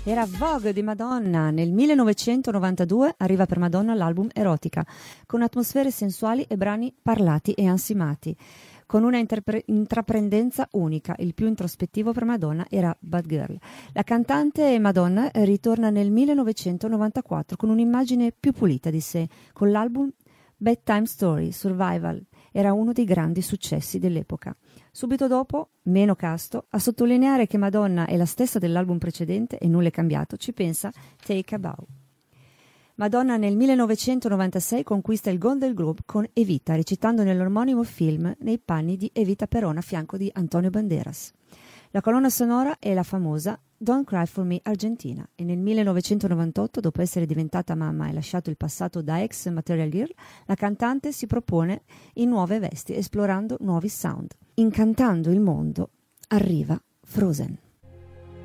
Era Vogue di Madonna. Nel 1992 arriva per Madonna l'album Erotica, con atmosfere sensuali e brani parlati e ansimati, con una intraprendenza unica. Il più introspettivo per Madonna era Bad Girl. La cantante Madonna ritorna nel 1994 con un'immagine più pulita di sé, con l'album Bedtime Story Survival. Era uno dei grandi successi dell'epoca. Subito dopo, meno casto, a sottolineare che Madonna è la stessa dell'album precedente e nulla è cambiato, ci pensa Take a Bow. Madonna nel 1996 conquista il Golden Globe con Evita, recitando nell'omonimo film nei panni di Evita Perón a fianco di Antonio Banderas. La colonna sonora è la famosa Don't Cry for Me Argentina, e nel 1998, dopo essere diventata mamma e lasciato il passato da ex Material Girl, la cantante si propone in nuove vesti, esplorando nuovi sound. Incantando il mondo, arriva Frozen.